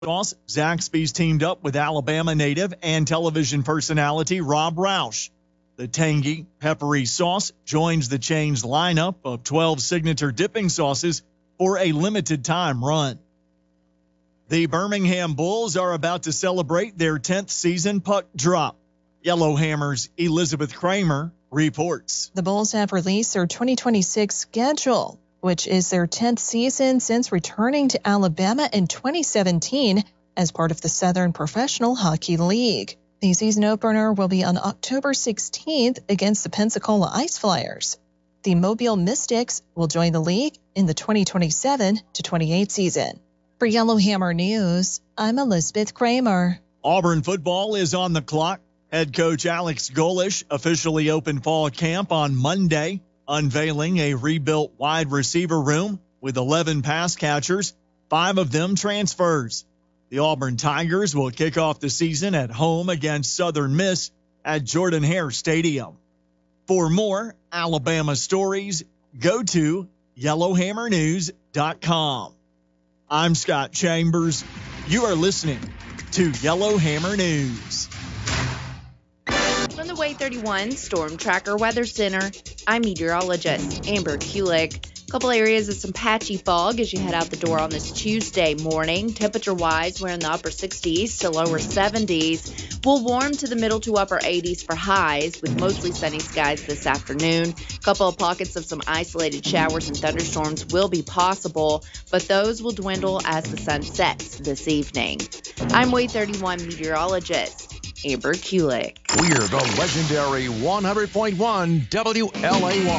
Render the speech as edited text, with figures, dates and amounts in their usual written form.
sauce, Zaxby's teamed up with Alabama native and television personality Rob Roush. The tangy, peppery sauce joins the chain's lineup of 12 signature dipping sauces for a limited time run. The Birmingham Bulls are about to celebrate their 10th season puck drop. Yellowhammer's Elizabeth Kramer reports. The Bulls have released their 2026 schedule, which is their 10th season since returning to Alabama in 2017 as part of the Southern Professional Hockey League. The season opener will be on October 16th against the Pensacola Ice Flyers. The Mobile Mystics will join the league in the 2027-28 season. For Yellowhammer News, I'm Elizabeth Kramer. Auburn football is on the clock. Head coach Alex Golish officially opened fall camp on Monday, unveiling a rebuilt wide receiver room with 11 pass catchers, 5 of them transfers. The Auburn Tigers will kick off the season at home against Southern Miss at Jordan-Hare Stadium. For more Alabama stories, go to yellowhammernews.com. I'm Scott Chambers. You are listening to Yellowhammer News. From the Way 31 Storm Tracker Weather Center, I'm meteorologist Amber Kulik. A couple areas of some patchy fog as you head out the door on this Tuesday morning. Temperature-wise, we're in the upper 60s to lower 70s. We'll warm to the middle to upper 80s for highs with mostly sunny skies this afternoon. A couple of pockets of some isolated showers and thunderstorms will be possible, but those will dwindle as the sun sets this evening. I'm Way 31 meteorologist Amber Kulik. We're the legendary 100.1 WLAY.